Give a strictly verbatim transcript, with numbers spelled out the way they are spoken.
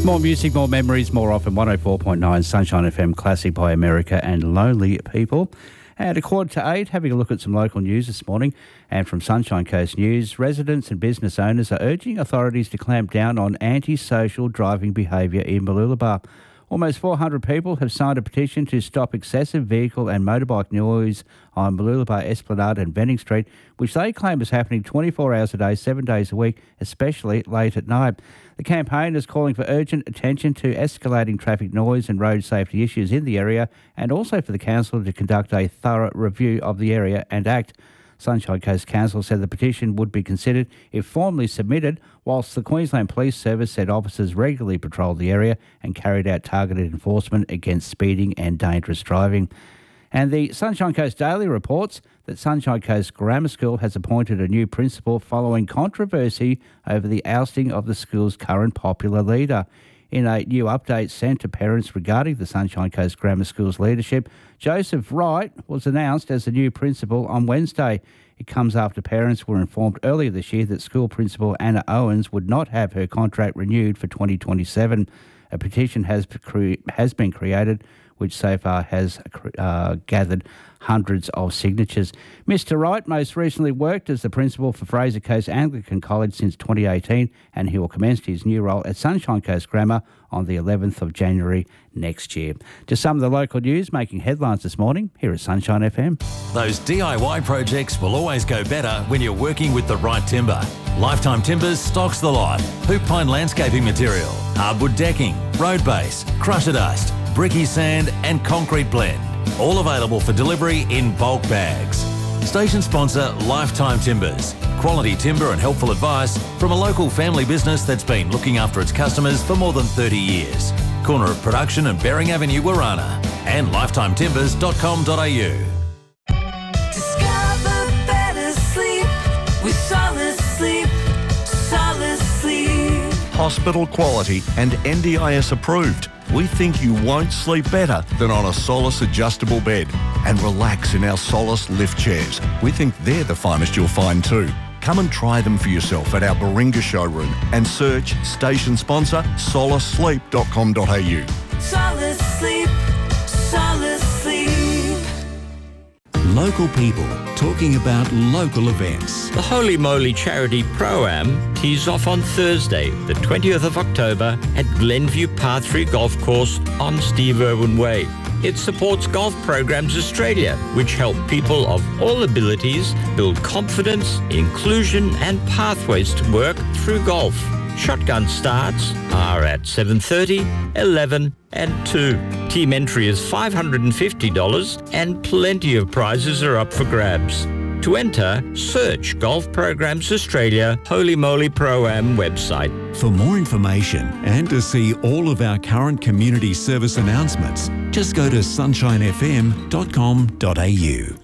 More music, more memories, more often. one oh four point nine Sunshine F M, Classic by America and Lonely People. At a quarter to eight, having a look at some local news this morning. And from Sunshine Coast News, residents and business owners are urging authorities to clamp down on antisocial driving behaviour in Mooloolaba. Almost four hundred people have signed a petition to stop excessive vehicle and motorbike noise on Mooloolaba Esplanade and Venning Street, which they claim is happening twenty-four hours a day, seven days a week, especially late at night. The campaign is calling for urgent attention to escalating traffic noise and road safety issues in the area, and also for the council to conduct a thorough review of the area and act. Sunshine Coast Council said the petition would be considered if formally submitted, whilst the Queensland Police Service said officers regularly patrolled the area and carried out targeted enforcement against speeding and dangerous driving. And the Sunshine Coast Daily reports that Sunshine Coast Grammar School has appointed a new principal following controversy over the ousting of the school's current popular leader. In a new update sent to parents regarding the Sunshine Coast Grammar School's leadership, Joseph Wright was announced as the new principal on Wednesday. It comes after parents were informed earlier this year that school principal Anna Owens would not have her contract renewed for twenty twenty-seven. A petition has, cre- has been created, which so far has uh, gathered hundreds of signatures. Mister Wright most recently worked as the principal for Fraser Coast Anglican College since twenty eighteen, and he will commence his new role at Sunshine Coast Grammar on the eleventh of January next year. Just some of the local news making headlines this morning here at Sunshine F M. Those D I Y projects will always go better when you're working with the right timber. Lifetime Timbers stocks the lot. Hoop pine landscaping material, hardwood decking, road base, crusher dust, bricky sand and concrete blend. All available for delivery in bulk bags. Station sponsor Lifetime Timbers. Quality timber and helpful advice from a local family business that's been looking after its customers for more than thirty years. Corner of Production and Bering Avenue, Warana. And lifetime timbers dot com dot a u. Discover better sleep with Solid Sleep. Solid Sleep. Hospital quality and N D I S approved. We think you won't sleep better than on a Solace adjustable bed. And relax in our Solace lift chairs. We think they're the finest you'll find too. Come and try them for yourself at our Baringa showroom and search station sponsor solace sleep dot com dot a u. Solid Sleep. Solid Sleep. Local people talking about local events. The Holy Moly Charity Pro-Am tees off on Thursday, the twentieth of October at Glenview Par three Golf Course on Steve Irwin Way. It supports Golf Programs Australia, which help people of all abilities build confidence, inclusion and pathways to work through golf. Shotgun starts are at seven thirty, eleven and two. Team entry is five hundred fifty dollars and plenty of prizes are up for grabs. To enter, search Golf Programs Australia Holy Moly Pro-Am website. For more information and to see all of our current community service announcements, just go to sunshine f m dot com dot a u.